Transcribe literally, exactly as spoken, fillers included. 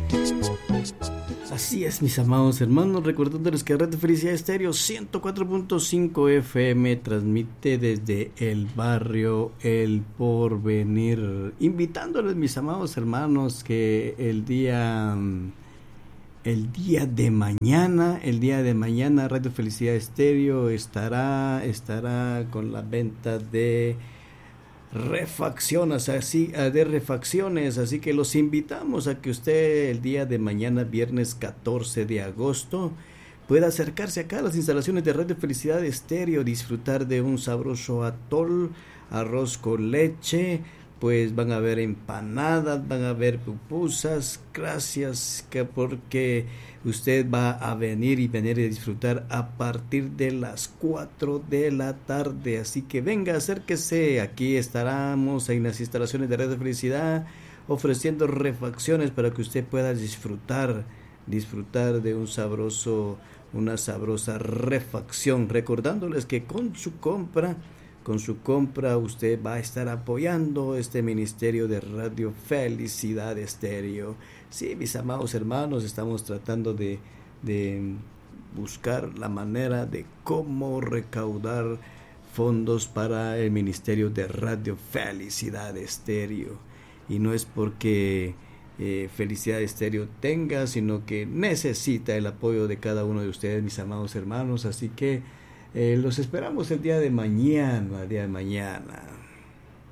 Así es, mis amados hermanos, recordándoles que Radio Felicidad Estéreo ciento cuatro punto cinco F M transmite desde el barrio El Porvenir, invitándoles, mis amados hermanos, que el día el día de mañana, el día de mañana Radio Felicidad Estéreo estará estará con la venta de refacciones, así de refacciones, así que los invitamos a que usted el día de mañana, viernes catorce de agosto, pueda acercarse acá a las instalaciones de Radio Felicidad Estéreo, disfrutar de un sabroso atol, arroz con leche, pues van a haber empanadas, van a haber pupusas, gracias que porque usted va a venir y venir a disfrutar a partir de las cuatro de la tarde, así que venga, acérquese, aquí estaremos en las instalaciones de Radio Felicidad ofreciendo refacciones para que usted pueda disfrutar, disfrutar de un sabroso, una sabrosa refacción, recordándoles que con su compra Con su compra usted va a estar apoyando este ministerio de Radio Felicidad Estéreo. Sí, mis amados hermanos, estamos tratando de, de buscar la manera de cómo recaudar fondos para el ministerio de Radio Felicidad Estéreo. Y no es porque eh, Felicidad Estéreo tenga, sino que necesita el apoyo de cada uno de ustedes, mis amados hermanos. Así que Eh, los esperamos el día de mañana, el día de mañana.